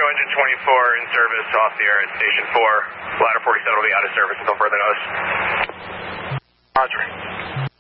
engine 24 in service off the air at station 4. Ladder 47 will be out of service until further notice. Roger.